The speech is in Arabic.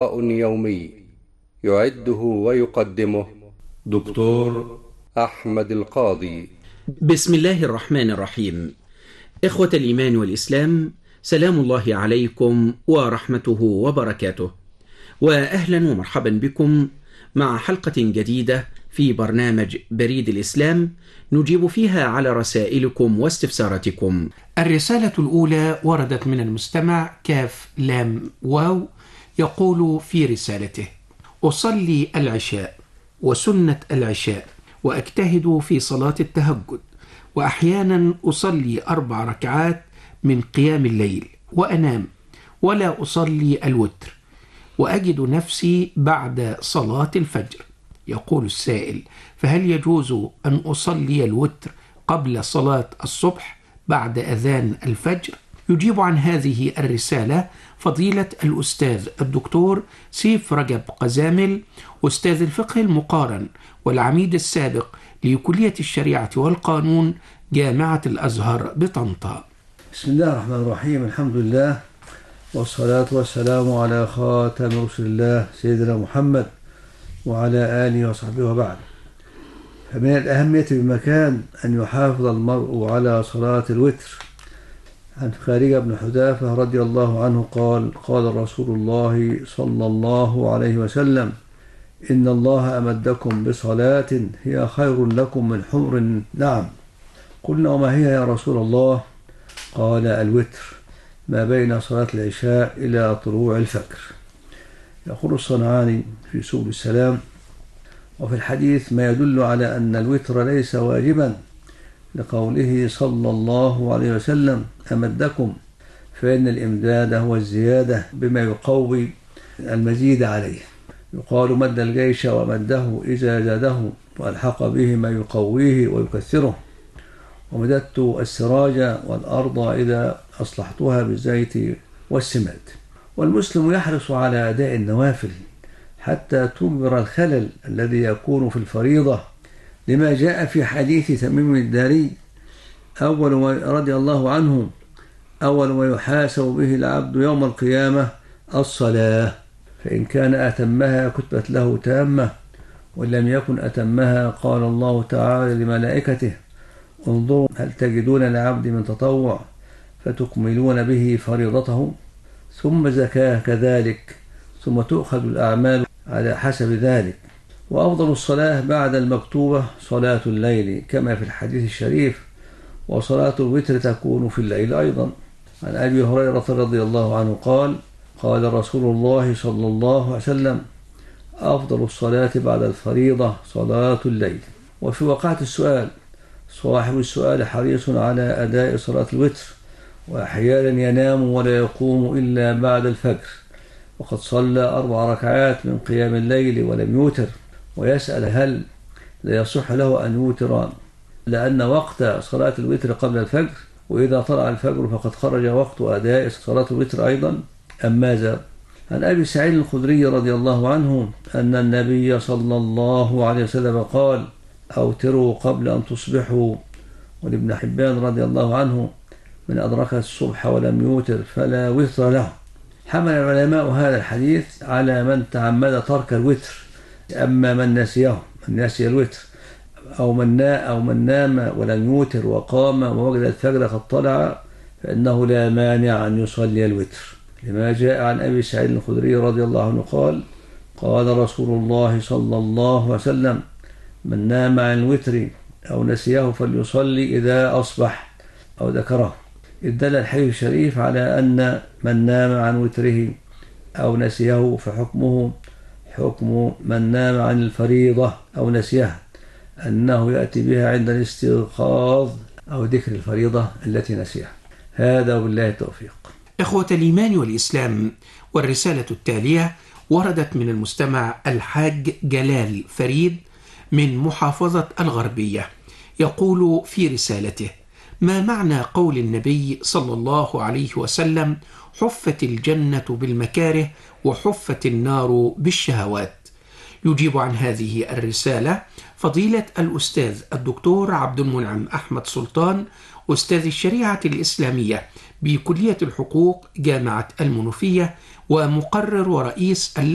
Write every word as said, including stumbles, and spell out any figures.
لقاء يومي يعده ويقدمه دكتور أحمد القاضي. بسم الله الرحمن الرحيم. إخوة الإيمان والإسلام، سلام الله عليكم ورحمته وبركاته، وأهلا ومرحبا بكم مع حلقة جديدة في برنامج بريد الإسلام نجيب فيها على رسائلكم واستفساراتكم. الرسالة الأولى وردت من المستمع كاف لام واو، يقول في رسالته: أصلي العشاء وسنة العشاء وأجتهد في صلاة التهجد، وأحيانا أصلي أربع ركعات من قيام الليل وأنام ولا أصلي الوتر، وأجد نفسي بعد صلاة الفجر. يقول السائل: فهل يجوز أن أصلي الوتر قبل صلاة الصبح بعد أذان الفجر؟ يجيب عن هذه الرسالة فضيلة الأستاذ الدكتور سيف رجب قزامل، أستاذ الفقه المقارن والعميد السابق لكلية الشريعة والقانون جامعة الأزهر بطنطا. بسم الله الرحمن الرحيم، الحمد لله والصلاة والسلام على خاتم رسول الله سيدنا محمد وعلى آله وصحبه وبعد. فمن الأهمية بمكان أن يحافظ المرء على صلاة الوتر. عن خارجة بن حذافة رضي الله عنه قال: قال رسول الله صلى الله عليه وسلم: إن الله أمدكم بصلاة هي خير لكم من حمر النعم. قلنا: وما هي يا رسول الله؟ قال: الوتر ما بين صلاة العشاء إلى طلوع الفجر. يقول الصنعاني في سبل السلام: وفي الحديث ما يدل على أن الوتر ليس واجبا، لقوله صلى الله عليه وسلم: أمدكم، فإن الإمداد هو الزيادة بما يقوي المزيد عليه. يقال: مد الجيش ومده إذا زاده، وألحق به ما يقويه ويكثره. ومددت السراج والأرض إذا أصلحتها بالزيت والسماد. والمسلم يحرص على أداء النوافل حتى تجبر الخلل الذي يكون في الفريضة، لما جاء في حديث تميم الداري أول رضي الله عنه: أول ما يحاسب به العبد يوم القيامة الصلاة، فإن كان أتمها كتبت له تامة، وإن لم يكن أتمها قال الله تعالى لملائكته: انظروا هل تجدون لعبد من تطوع فتكملون به فريضته، ثم زكاة كذلك، ثم تؤخذ الأعمال على حسب ذلك. وأفضل الصلاة بعد المكتوبة صلاة الليل كما في الحديث الشريف، وصلاة الوتر تكون في الليل أيضا. عن أبي هريرة رضي الله عنه قال: قال رسول الله صلى الله عليه وسلم: أفضل الصلاة بعد الفريضة صلاة الليل. وفي وقعة السؤال: صاحب السؤال حريص على أداء صلاة الوتر، وأحيانا ينام ولا يقوم إلا بعد الفجر، وقد صلى أربع ركعات من قيام الليل ولم يوتر، ويسأل هل لا يصح له أن يوتر، لأن وقت صلاة الوتر قبل الفجر، وإذا طلع الفجر فقد خرج وقت أداء صلاة الوتر أيضا، أم ماذا؟ عن أبي سعيد الخدري رضي الله عنه أن النبي صلى الله عليه وسلم قال: أوتروا قبل أن تصبحوا. ولابن حبان رضي الله عنه: من أدرك الصبح ولم يوتر فلا وتر له. حمل العلماء هذا الحديث على من تعمد ترك الوتر، أما من نسيه من نسي الوتر أو من أو من نام ولم يوتر وقام ووجد الفجر قد طلع، فإنه لا مانع أن يصلي الوتر، لما جاء عن أبي سعيد الخدري رضي الله عنه قال: قال رسول الله صلى الله عليه وسلم: من نام عن الوتر أو نسيه فليصلي إذا أصبح أو ذكره. إذ دل الحديث الشريف على أن من نام عن وتره أو نسيه فحكمه حكم من نام عن الفريضة أو نسيها، أنه يأتي بها عند الاستيقاظ أو ذكر الفريضة التي نسيها. هذا وبالله التوفيق. إخوة الإيمان والإسلام، والرسالة التالية وردت من المستمع الحاج جلال فريد من محافظة الغربية، يقول في رسالته: ما معنى قول النبي صلى الله عليه وسلم: حفت الجنة بالمكاره وحفت النار بالشهوات؟ يجيب عن هذه الرسالة فضيلة الأستاذ الدكتور عبد المنعم أحمد سلطان، أستاذ الشريعة الإسلامية بكلية الحقوق جامعة المنوفية، ومقرر ورئيس